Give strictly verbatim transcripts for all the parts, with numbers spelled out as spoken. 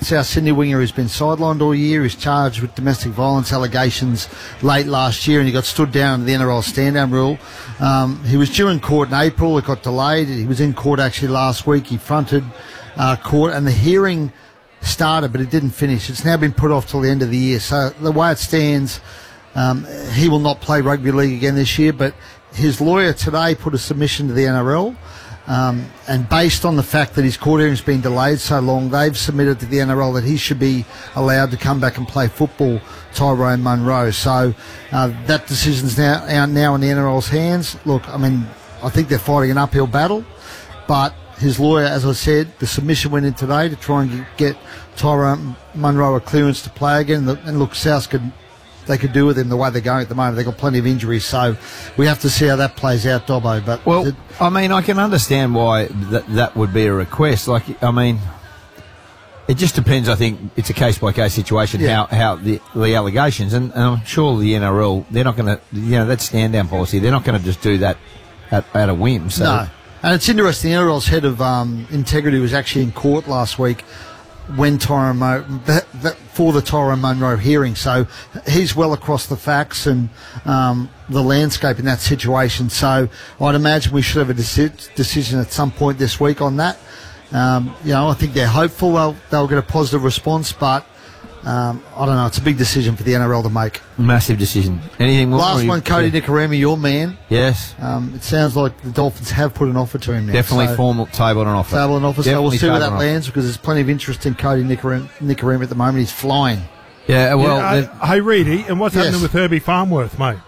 South Sydney winger who's been sidelined all year. He's charged with domestic violence allegations late last year, and he got stood down under the N R L stand-down rule. Um, he was due in court in April. It got delayed. He was in court actually last week. He fronted uh, court, and the hearing started, but it didn't finish. It's now been put off till the end of the year. So the way it stands, um, he will not play rugby league again this year, but his lawyer today put a submission to the N R L. Um, and based on the fact that his court hearing's been delayed so long, they've submitted to the N R L that he should be allowed to come back and play football, Tyrone Munro. So uh, that decision's now out now in the N R L's hands. Look, I mean, I think they're fighting an uphill battle, but his lawyer, as I said, the submission went in today to try and get Tyrone Munro a clearance to play again. And look, South could... they could do with him the way they're going at the moment. They've got plenty of injuries, so we have to see how that plays out, Dobbo. But well, it, I mean, I can understand why th- that would be a request. Like, I mean, it just depends. I think it's a case-by-case situation, Yeah. how, how the, the allegations, and, and I'm sure the N R L, they're not going to, you know, that stand-down policy, they're not going to just do that at, at a whim. So. No. And it's interesting, the N R L's head of um, integrity was actually in court last week when Tyrone Mo- that, that, for the Tyrone Munro hearing, so he's well across the facts and um, the landscape in that situation. So I'd imagine we should have a deci- decision at some point this week on that. Um, you know, I think they're hopeful they'll, they'll get a positive response, but um, I don't know. It's a big decision for the N R L to make. Massive decision. Anything more? Last you, one, Cody yeah. Nicarima, your man. Yes. Um, it sounds like the Dolphins have put an offer to him now. Definitely so formal table and offer. Table and offer. So we'll Definitely see where table that and lands because there's plenty of interest in Cody Nicarima, Nicarima at the moment. He's flying. Yeah, well, Yeah, uh, hey, Reedy, and what's Yes. happening with Herbie Farmworth, mate?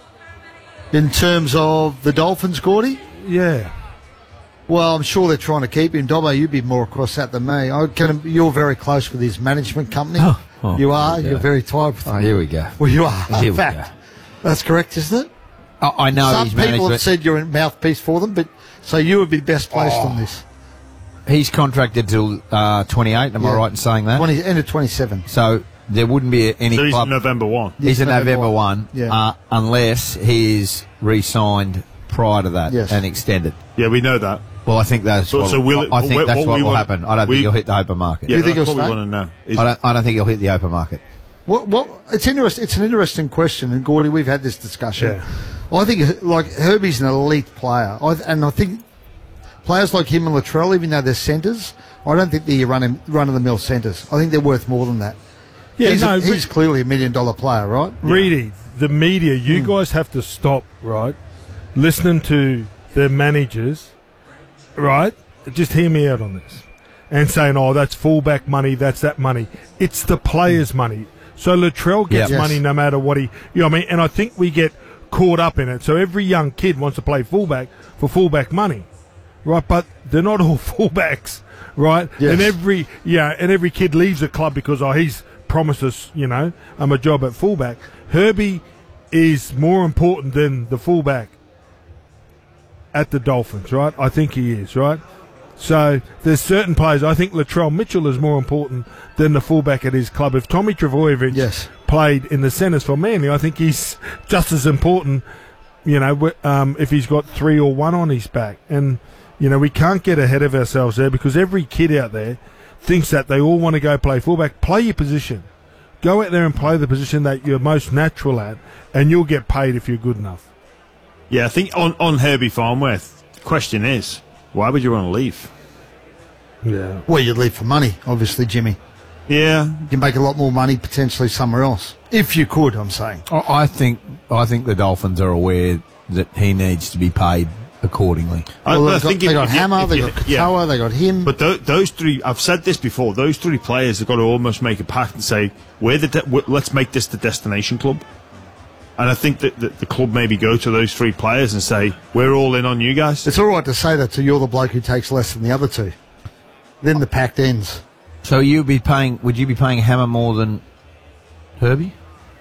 In terms of the Dolphins, Gordy? Yeah. Well, I'm sure they're trying to keep him. Dobbo, you'd be more across that than me. I can, you're very close with his management company. Oh, oh, you are. yeah. You're very tied with oh, here we go. Well, you are. Here In we fact, go. that's correct, isn't it? I, I know Some his people management. have said you're a mouthpiece for them, but so you would be best placed Oh. on this. He's contracted till uh, twenty-eight. Am Yeah. I right in saying that? twenty, end of twenty-seven. So there wouldn't be any So he's club. November first. He's a November November one. one, Yeah. uh, unless he is re-signed prior to that Yes. and extended. Yeah, we know that. Well, I think that's So- what, so will it- I think what- that's what what we will want- happen. I don't we- think he'll hit the open market. Yeah, You think that's he'll what we stay? want to know. Is- I don't. I don't think he'll hit the open market. Well, well, it's interesting. It's an interesting question, and Gordy, we've had this discussion. Yeah. I think like Herbie's an elite player, I, and I think players like him and Latrell, even though they're centres, I don't think they're run run of the mill centres. I think they're worth more than that. Yeah, he's, no, a, he's clearly a million dollar player, right? Reedy, the media, you guys have to stop, right, listening to the managers, right? Just hear me out on this. And saying, oh, that's fullback money, that's that money. It's the players' money. So Latrell gets Yep. money Yes. no matter what he, you know what I mean? And I think we get caught up in it. So every young kid wants to play fullback for fullback money, right? But they're not all fullbacks, right? Yes. And every, yeah, and every kid leaves a club because, oh, he's promised us, you know, um, a job at fullback. Herbie is more important than the fullback at the Dolphins, right? I think he is, right? So there's certain players. I think Latrell Mitchell is more important than the fullback at his club. If Tommy Travojevic Yes. played in the centres for Manly, I think he's just as important, you know, w- um, if he's got three or one on his back. And, you know, we can't get ahead of ourselves there because every kid out there thinks that they all want to go play fullback. Play your position. Go out there and play the position that you're most natural at, and you'll get paid if you're good enough. Yeah, I think on, on Herbie Farmworth, the question is, why would you want to leave? Yeah. Well, you'd leave for money, obviously, Jimmy. Yeah. You can make a lot more money potentially somewhere else. If you could, I'm saying. I, I think. I think the Dolphins are aware that he needs to be paid accordingly. I, Well, I they've got, think they if- got if you- Hammer, if they you- got Katoa, yeah. they got him. But th- those three, I've said this before, those three players have got to almost make a pact and say, we're the de- we're, let's make this the destination club. And I think that, that the club maybe go to those three players and say, we're all in on you guys. It's all right to say that, so you're the bloke who takes less than the other two. Then the pact ends. So you'd be paying? Would you be paying Hammer more than Herbie?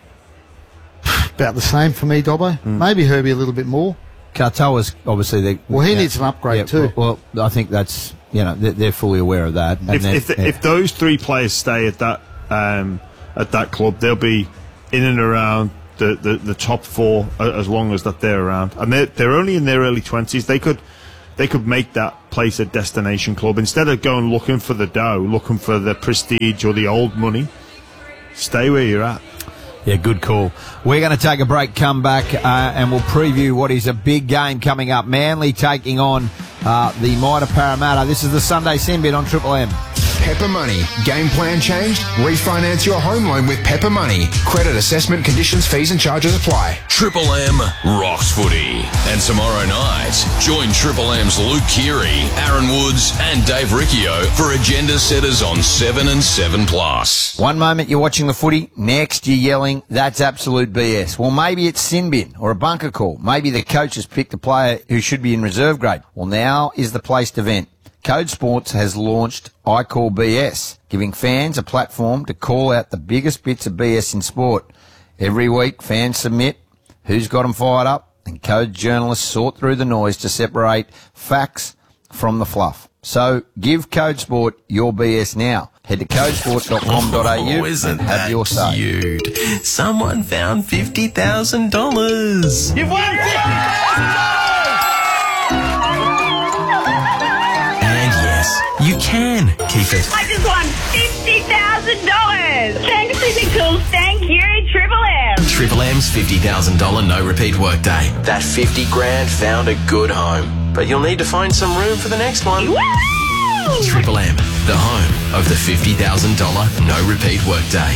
About the same for me, Dobbo. Hmm. Maybe Herbie a little bit more. Katoa's obviously. They, Well, he yeah, needs an upgrade yeah, too. Well, well, I think that's you know they're, they're fully aware of that. And if, then- if, the, yeah. if those three players stay at that um, at that club, they'll be in and around the, the, the top four a- as long as that they're around. And they're, they're only in their early twenties. They could they could make that place a destination club instead of going looking for the dough, looking for the prestige or the old money. Stay where you're at. Yeah, good call. We're going to take a break, come back, uh, and we'll preview what is a big game coming up. Manly taking on uh, the Mitre Parramatta. This is the Sunday Sin Bin on Triple M. Pepper Money. Game plan changed? Refinance your home loan with Pepper Money. Credit assessment, conditions, fees and charges apply. Triple M rocks footy. And tomorrow night, join Triple M's Luke Keary, Aaron Woods and Dave Riccio for Agenda Setters on seven and seven plus. One moment you're watching the footy, next you're yelling, that's absolute B S. Well, maybe it's sin bin or a bunker call. Maybe the coach has picked a player who should be in reserve grade. Well, now is the place to vent. Code Sports has launched I Call B S, giving fans a platform to call out the biggest bits of B S in sport. Every week, fans submit who's got them fired up, and Code journalists sort through the noise to separate facts from the fluff. So give Code Sport your B S now. Head to code sport dot com dot a u oh, isn't and have that your say. Cute. Someone found fifty thousand dollars. You've won fifty thousand dollars! You can keep it. I just won fifty thousand dollars. Thanks to the cool Thank you, Triple M. Triple M's fifty thousand dollars no repeat workday. That fifty grand found a good home. But you'll need to find some room for the next one. Woo! Triple M, the home of the fifty thousand dollars no repeat workday.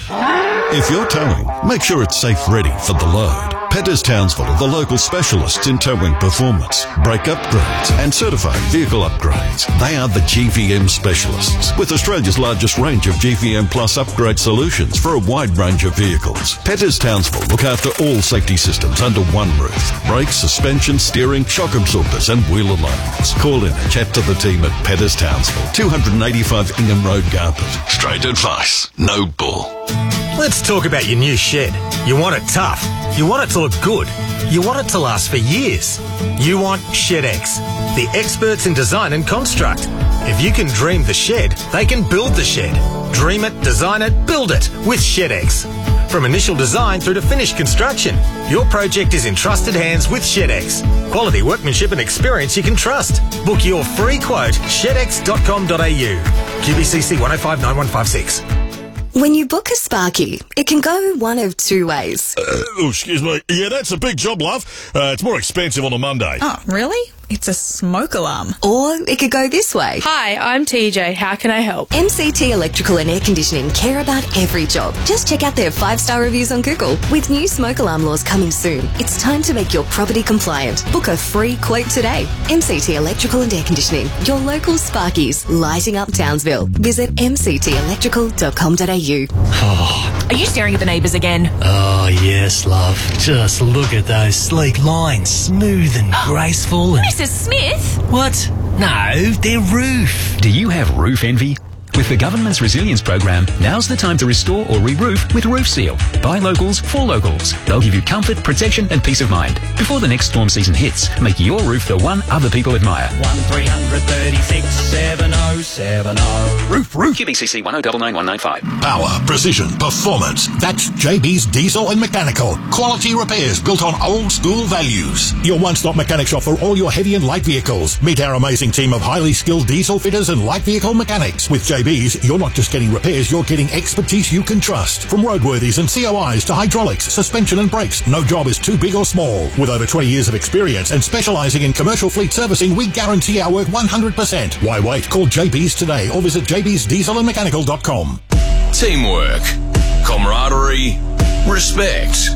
If you're towing, make sure it's safe ready for the load. Petters Townsville are the local specialists in towing performance, brake upgrades and certified vehicle upgrades. They are the G V M specialists with Australia's largest range of G V M Plus upgrade solutions for a wide range of vehicles. Petters Townsville look after all safety systems under one roof. Brakes, suspension, steering, shock absorbers and wheel alignments. Call in and chat to the team at Petters Townsville, two eighty-five Ingham Road, Garpet. Straight advice, no bull. Let's talk about your new shed. You want it tough. You want it to look good. You want it to last for years. You want ShedX, the experts in design and construct. If you can dream the shed, they can build the shed. Dream it, design it, build it with ShedX. From initial design through to finished construction, your project is in trusted hands with ShedX. Quality workmanship and experience you can trust. Book your free quote, shed x dot com dot a u. Q B C C one oh five nine one five six. When you book a Sparky, it can go one of two ways. Uh, oh, excuse me. Yeah, that's a big job, love. Uh, it's more expensive on a Monday. Oh, really? It's a smoke alarm. Or it could go this way. Hi, I'm T J. How can I help? M C T Electrical and Air Conditioning care about every job. Just check out their five-star reviews on Google. With new smoke alarm laws coming soon, it's time to make your property compliant. Book a free quote today. M C T Electrical and Air Conditioning, your local Sparkies, lighting up Townsville. Visit m c t electrical dot com dot a u. Oh. Are you staring at the neighbours again? Oh, yes, love. Just look at those sleek lines, smooth and graceful. And Missus Smith? What? No, their roof. Do you have roof envy? With the government's resilience program, now's the time to restore or re-roof with Roof Seal. By locals, for locals. They'll give you comfort, protection and peace of mind. Before the next storm season hits, make your roof the one other people admire. one three three six seven oh seven oh. Roof, roof. Q B C C one oh nine nine one nine five. Power, precision, performance. That's J B's Diesel and Mechanical. Quality repairs built on old school values. Your one-stop mechanic shop for all your heavy and light vehicles. Meet our amazing team of highly skilled diesel fitters and light vehicle mechanics. With J B's, you're not just getting repairs, you're getting expertise you can trust. From roadworthies and C O Is to hydraulics, suspension and brakes, no job is too big or small. With over twenty years of experience and specialising in commercial fleet servicing, we guarantee our work one hundred percent. Why wait? Call J B's today or visit j b's diesel and mechanical dot com. Teamwork, camaraderie, respect.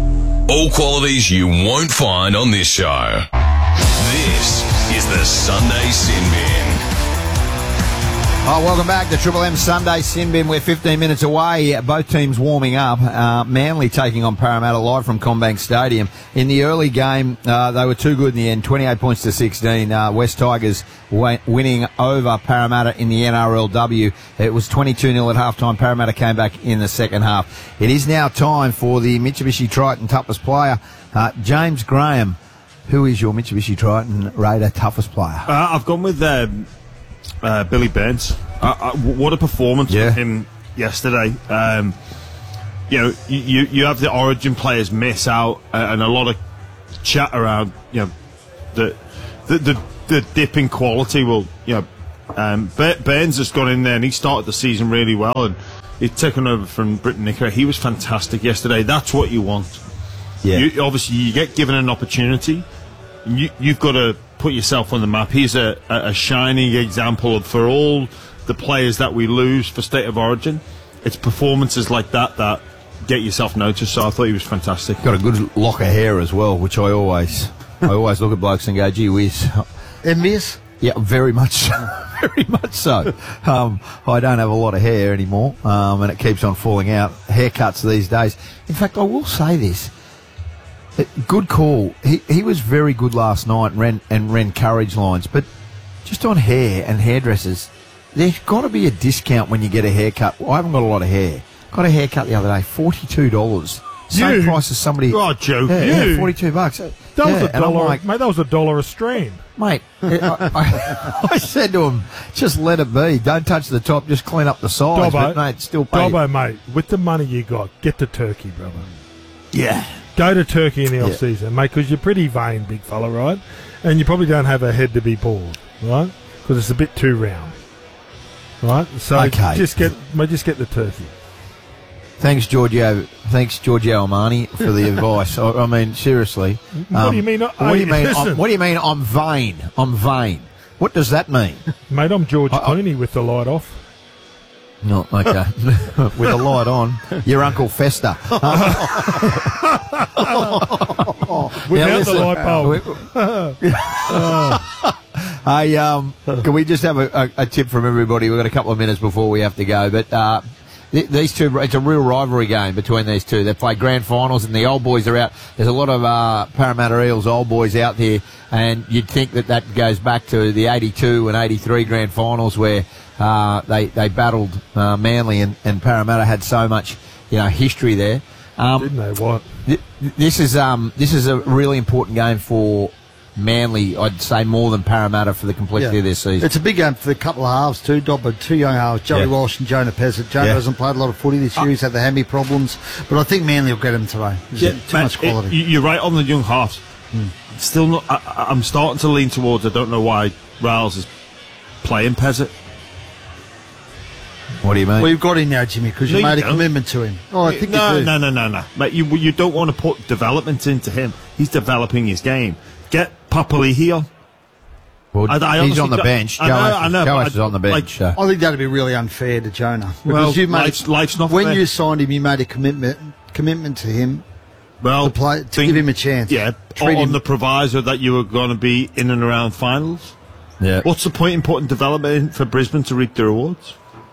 All qualities you won't find on this show. This is the Sunday Sin Bin. Oh, welcome back to Triple M Sunday Sin Bin. We're fifteen minutes away. Both teams warming up. Uh, Manly taking on Parramatta live from CommBank Stadium. In the early game, uh, they were too good in the end. twenty-eight points to sixteen. Uh, West Tigers w- winning over Parramatta in the N R L W. It was twenty-two nil at halftime. Parramatta came back in the second half. It is now time for the Mitsubishi Triton toughest player, uh, James Graham. Who is your Mitsubishi Triton Raider toughest player? Uh, I've gone with um, uh, Billy Burns. Uh, uh, what a performance yeah. from him yesterday. Um, you know, you you have the Origin players miss out, uh, and a lot of chat around. You know, the the the, the dip in quality will, you know, um, Burns has gone in there and he started the season really well, and he's taken over from Britton Nicker. He was fantastic yesterday. That's what you want. Yeah. You, obviously, you get given an opportunity. You, you've got to put yourself on the map. He's a, a, a shining example of, for all the players that we lose for State of Origin, it's performances like that that get yourself noticed. So I thought he was fantastic. Got a good lock of hair as well, which I always, I always look at blokes and go, gee whiz. Envious? Yeah, very much so. Very much so. Um, I don't have a lot of hair anymore, um, and it keeps on falling out. Haircuts these days. In fact, I will say this. Good call. He he was very good last night and ran, and ran courage lines, but just on hair and hairdressers, there's got to be a discount when you get a haircut. Well, I haven't got a lot of hair. Got a haircut the other day, forty-two dollars. Same You? price as somebody. Oh, joke. Yeah, You? yeah, forty-two bucks. That yeah, was a and I'm dollar, like, mate. That was a dollar a strand. mate, I, I, I said to him, just let it be. Don't touch the top. Just clean up the sides. Dobbo, but mate, still pay. Dobbo, mate, with the money you got, get to Turkey, brother. Yeah. Go to Turkey in the Yeah. off season, mate, because you're pretty vain, big fella, right? And you probably don't have a head to be bald, right? Because it's a bit too round, right? So Okay. just get, mate, just get the turkey. Thanks, Giorgio. Thanks, Giorgio Armani, for the advice. I, I mean, seriously. What do you mean? What do you Hey, mean? listen. I'm, what do you mean? I'm vain. I'm vain. What does that mean? Mate, I'm George I- I- Clooney with the light off. No, okay. With the light on, your Uncle Fester. Without listen, the light bulb. Hey, um, can we just have a, a, a tip from everybody? We've got a couple of minutes before we have to go, but uh, th- these two, it's a real rivalry game between these two. They play grand finals, and the old boys are out. There's a lot of uh, Parramatta Eels old boys out there, and you'd think that that goes back to the eighty-two and eighty-three grand finals where uh, they they battled uh, Manly, and, and Parramatta had so much, you know, history there. Um, Didn't they? What? th- this is um, this is a really important game for Manly, I'd say, more than Parramatta for the complexity Yeah. of their season. It's a big game for the couple of halves too, Dob, but two young halves, Joey Yeah. Walsh and Jonah Pezzett. Jonah Yeah. hasn't played a lot of footy this year. He's had the hammy problems, but I think Manly will get him today. There's Yeah, too mate, much quality. it- you- you're right on the young halves. Still not. I, I- I'm starting to lean towards. I don't know why Riles is playing Pezzett. What do you mean? Well, you've got him now, Jimmy, because you No, you made a don't. commitment to him. Oh, I think no, you do. no, no, no, no. Mate, you you don't want to put development into him. He's developing his game. Get Papali'i on. Well, I- I he's honestly on the don't- bench. I know, Joas, I know, Joas but is on the I- bench. like- so. I think that'd be really unfair to Jonah. Well, Because you made, life's- life's not when fair. you signed him, you made a commitment commitment to him Well, to play to think- give him a chance. Yeah, Treat on him- the proviso that you were going to be in and around finals. Yeah. What's the point in putting development in for Brisbane to reap the rewards?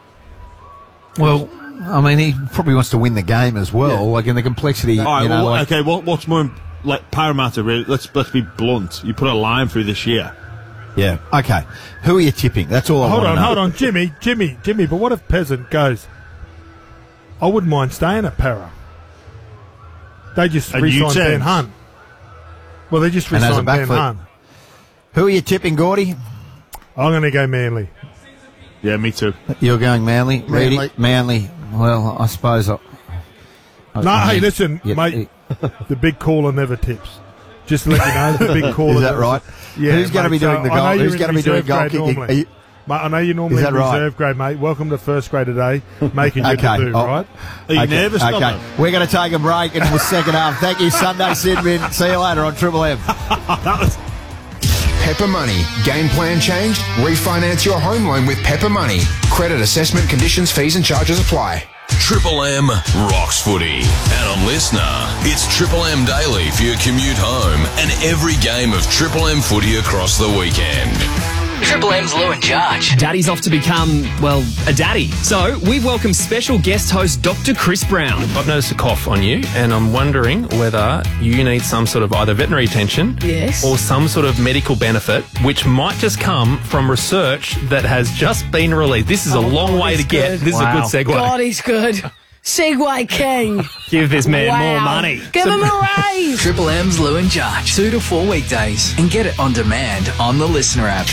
Well, I mean, he probably wants to win the game as well. Yeah. Like in the complexity, All right, you know. well, like, okay. What, what's more im- like Parramatta? Really, let's let's be blunt. You put a line through this year. Yeah. Okay. Who are you tipping? That's all I Hold want on, to know. hold on, Jimmy, Jimmy, Jimmy. But what if Peasant goes? I wouldn't mind staying at Para. They just And you re-signed Ben changed. Hunt. Well, they just And as a re-signed back Ben foot. Hunt. Who are you tipping, Gordy? I'm going to go Manly. Yeah, me too. You're going Manly, Manly. Reedy? Manly. Well, I suppose. I, I No, I hey, mean, listen, yeah, mate. The big caller never tips. Just to let you know, the big caller. Is that never- right? Yeah. Who's going to mate, be doing so the I know goal? you're Who's in going to be doing reserve goal grade kicking? normally. Are you- Mate, I know you're normally Is that in right? reserve grade, mate. Welcome to first grade today. Making your Okay. debut, Oh. right? Are you okay. nervous? Okay. Dom? We're going to take a break in the second half. Thank you, Sunday Sidman. See you later on Triple M. That was. Pepper Money. Game plan changed? Refinance your home loan with Pepper Money. Credit assessment conditions, fees and charges apply. Triple M rocks footy. And on Listener, it's Triple M Daily for your commute home and every game of Triple M footy across the weekend. Triple M's Lou and Charge. Daddy's off to become, well, a daddy. So we've welcomed special guest host Doctor Chris Brown. I've noticed a cough on you, and I'm wondering whether you need some sort of either veterinary attention Yes. or some sort of medical benefit, which might just come from research that has just been released. This is a Oh, long God, way to he's get. good. This Wow. is a good segue. God, he's good. Segway King. Give this man Wow. more money. Give him a raise. Triple M's Lou and Charge. Two to four weekdays. And get it on demand on the Listener app.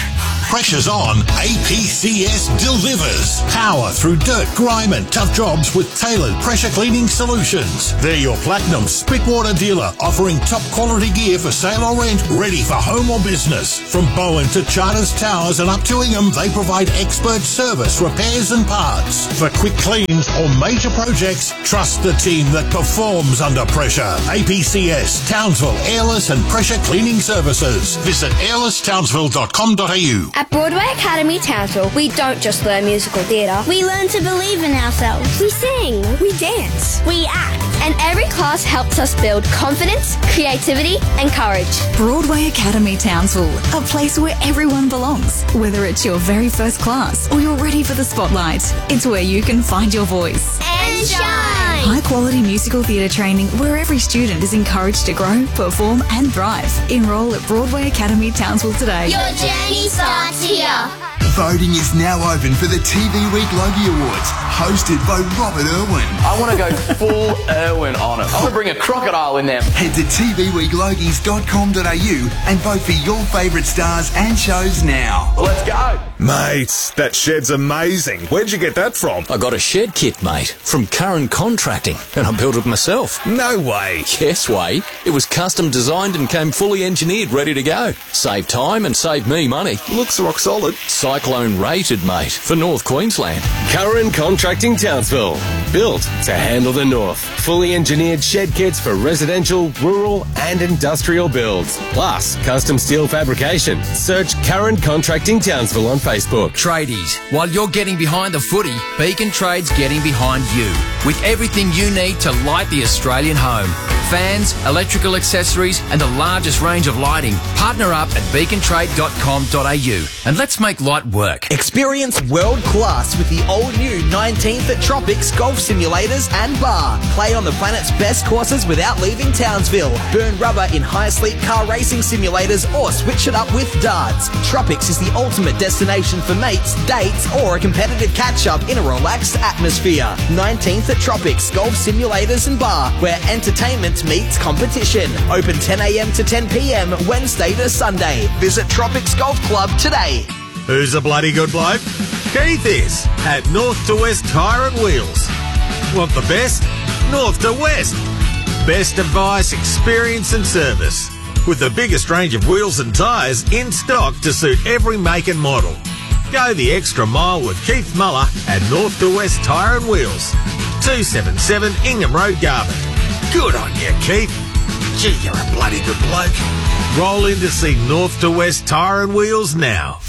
pressure's on, A P C S delivers. Power through dirt, grime and tough jobs with tailored pressure cleaning solutions. They're your Platinum Spitwater dealer, offering top quality gear for sale or rent, ready for home or business. From Bowen to Charters Towers and up to Ingham, they provide expert service, repairs and parts. For quick cleans or major projects, trust the team that performs under pressure. A P C S, Townsville, Airless and Pressure Cleaning Services. Visit airless townsville dot com dot a u. At Broadway Academy Townsville, we don't just learn musical theatre. We learn to believe in ourselves. We sing. We dance. We act. And every class helps us build confidence, creativity and courage. Broadway Academy Townsville, a place where everyone belongs. Whether it's your very first class or you're ready for the spotlight, it's where you can find your voice. And shine! High quality musical theatre training where every student is encouraged to grow, perform and thrive. Enrol at Broadway Academy Townsville today. Your journey starts here. Voting is now open for the T V Week Logie Awards, hosted by Robert Irwin. I want to go full Irwin on it. I want to bring a crocodile in there. Head to t v week logies dot com dot a u and vote for your favourite stars and shows now. Let's go. Mate, that shed's amazing. Where'd you get that from? I got a shed kit, mate, from Curran Contracting, and I built it myself. No way. Yes way. It was custom designed and came fully engineered, ready to go. Save time and save me money. Looks rock solid. Cyclone rated, mate, for North Queensland. Curran Contracting Townsville. Built to handle the North. Fully engineered shed kits for residential, rural and industrial builds. Plus, custom steel fabrication. Search Curran Contracting Townsville on Facebook. Tradies, while you're getting behind the footy, Beacon Trade's getting behind you. With everything you need to light the Australian home. Fans, electrical accessories and the largest range of lighting. Partner up at beacon trade dot com dot a u and let's make light work. Experience world class with the all new nineteenth at Tropics Golf Simulators and Bar. Play on the planet's best courses without leaving Townsville. Burn rubber in high sleep car racing simulators or switch it up with darts. Tropics is the ultimate destination for mates, dates or a competitive catch-up in a relaxed atmosphere. nineteenth at Tropics Golf Simulators and Bar, where entertainment meets competition. Open ten a m to ten p m Wednesday to Sunday. Visit Tropics Golf Club today. Who's a bloody good bloke? Keith is at North to West Tyre and Wheels. Want the best? North to West. Best advice, experience and service. With the biggest range of wheels and tyres in stock to suit every make and model. Go the extra mile with Keith Muller at North to West Tyre and Wheels. two seventy-seven Ingham Road, Garvin. Good on you, Keith. Gee, you're a bloody good bloke. Roll in to see North to West Tyre and Wheels now.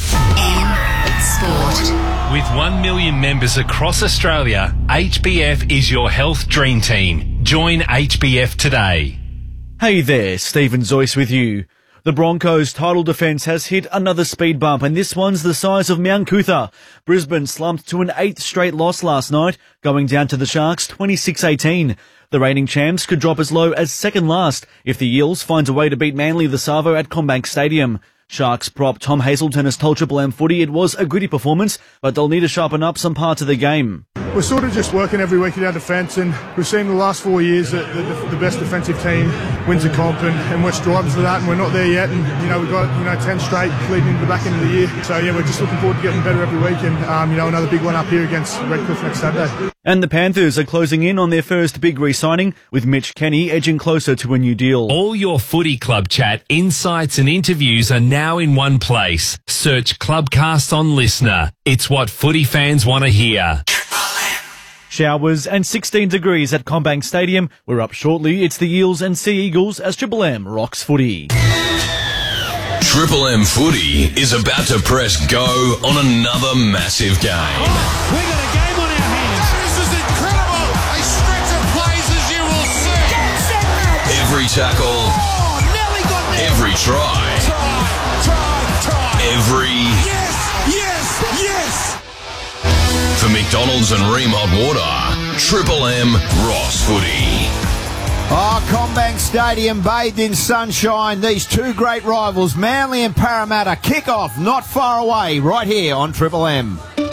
Sport. With one million members across Australia, H B F is your health dream team. Join H B F today. Hey there, Stephen Zoyce with you. The Broncos' title defence has hit another speed bump, and this one's the size of Mount Cootha. Brisbane slumped to an eighth straight loss last night, going down to the Sharks twenty-six eighteen. The reigning champs could drop as low as second last if the Eels find a way to beat Manly the Savo at CommBank Stadium. Sharks prop Tom Hazelton has told Triple M Footy it was a gritty performance, but they'll need to sharpen up some parts of the game. We're sort of just working every week at our defence, and we've seen the last four years that the, the, the best defensive team wins a comp, and, and we're striving for that, and we're not there yet. And you know we've got you know ten straight leading into the back end of the year. So yeah, we're just looking forward to getting better every week, and um, you know another big one up here against Redcliffe next Saturday. And the Panthers are closing in on their first big re-signing, with Mitch Kenny edging closer to a new deal. All your footy club chat, insights and interviews are now in one place. Search Clubcast on Listener. It's what footy fans want to hear. Showers and sixteen degrees at CommBank Stadium. We're up shortly. It's the Eels and Sea Eagles as Triple M rocks footy. Triple M Footy is about to press go on another massive game. Oh, we got a game on our hands. This is incredible. A stretch of plays as you will see. Every tackle. Oh, Nelly got me. Every try. Try, try, try. Every. Yes, yes, yes. For McDonald's and Ream Hot Water, Triple M Ross Footy. Oh, CommBank Stadium bathed in sunshine. These two great rivals, Manly and Parramatta, kick off not far away right here on Triple M.